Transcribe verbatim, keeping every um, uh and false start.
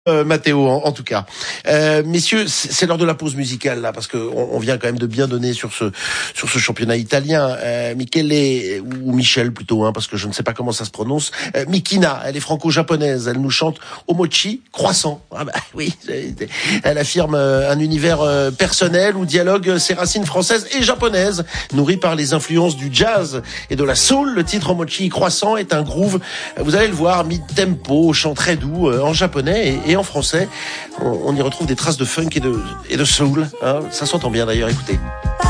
Euh, Mathéo, en, en tout cas. Euh, messieurs, c'est, c'est l'heure de la pause musicale là, parce que on, on vient quand même de bien donner sur ce sur ce championnat italien. Euh, Michele ou Michel plutôt, hein, parce que je ne sais pas comment ça se prononce. Euh, Mikina, elle est franco-japonaise. Elle nous chante Omochi, croissant. Ah bah oui, elle affirme un univers personnel où dialoguent ses racines françaises et japonaises, nourries par les influences du jazz et de la soul. Le titre Omochi, croissant est un groove. Vous allez le voir, mid-tempo, chant très doux en japonais et Et en français, on, on y retrouve des traces de funk et de, et de soul. Hein. Ça s'entend bien d'ailleurs, écoutez.